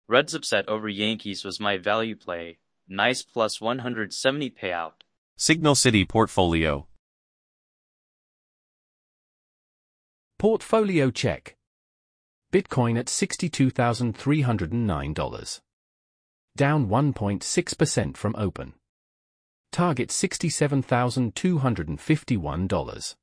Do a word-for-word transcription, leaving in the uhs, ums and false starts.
Reds upset over Yankees was my value play. Nice plus one hundred seventy payout. Signal City Portfolio. Portfolio check. Bitcoin at sixty-two thousand three hundred nine dollars. Down one point six percent from open. Target sixty-seven thousand two hundred fifty-one dollars.